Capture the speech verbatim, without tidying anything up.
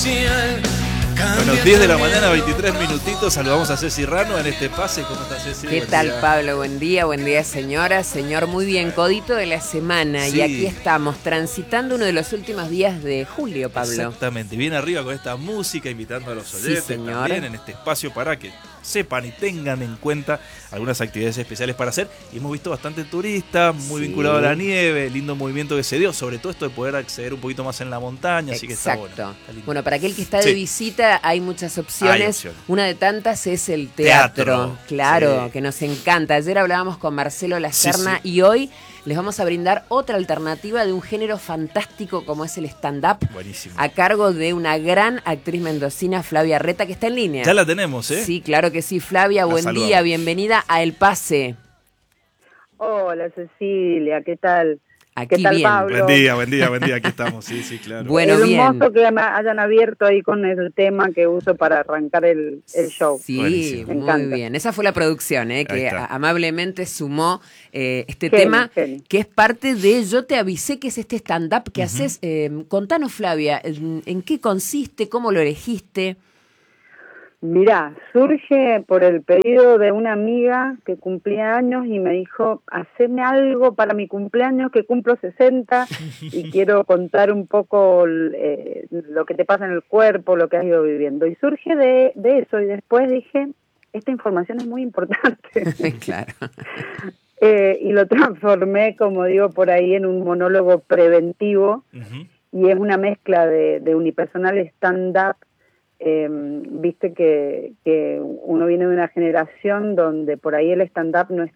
Bueno, diez de la mañana, veintitrés minutitos. Saludamos a Ceci Rano en este pase. ¿Cómo estás, Ceci? ¿Qué Buen tal, día. Pablo? Buen día, buen día, señora. Señor, muy bien, codito de la semana. Sí. Y aquí estamos, transitando uno de los últimos días de julio, Pablo. Exactamente, bien arriba con esta música, invitando a los oyentes Sí, señor. también en este espacio para que sepan y tengan en cuenta algunas actividades especiales para hacer. Y hemos visto bastante turista, muy Sí. vinculado a la nieve, lindo movimiento que se dio, sobre todo esto de poder acceder un poquito más en la montaña, así que está bueno. Exacto. Está lindo. Bueno, para aquel que está de Sí. visita hay muchas opciones. Hay opciones. Una de tantas es el teatro. Teatro, Claro, sí. que nos encanta. Ayer hablábamos con Marcelo Lacerna Sí, sí. y hoy les vamos a brindar otra alternativa de un género fantástico como es el stand-up, Buenísimo. a cargo de una gran actriz mendocina, Flavia Reta, que está en línea. Ya la tenemos, ¿eh? Sí, claro que sí. Flavia, La buen saludamos. día, bienvenida a El Pase. Hola Cecilia, ¿qué tal? Aquí ¿Qué tal, bien. Pablo? Buen día, buen día, buen día, aquí estamos, sí, sí, claro. Bueno, Hermoso bien. que me hayan abierto ahí con el tema que uso para arrancar el, el show. Sí, Buenísimo. Me muy encanta. bien. Esa fue la producción, ¿eh? Ahí Que está. a- amablemente sumó eh, este Genio, tema, genio. que es parte de Yo Te Avisé, que es este stand-up que Ujú. haces. Eh, contanos, Flavia, ¿en, en qué consiste? ¿Cómo lo elegiste? Mirá, surge por el pedido de una amiga que cumplía años y me dijo, haceme algo para mi cumpleaños que cumplo sesenta y quiero contar un poco eh, lo que te pasa en el cuerpo, lo que has ido viviendo. Y surge de, de eso y después dije, esta información es muy importante. Claro. Eh, y lo transformé, como digo, por ahí en un monólogo preventivo Ujú. y es una mezcla de, de unipersonal stand-up. Eh, viste que, que uno viene de una generación donde por ahí el stand-up no es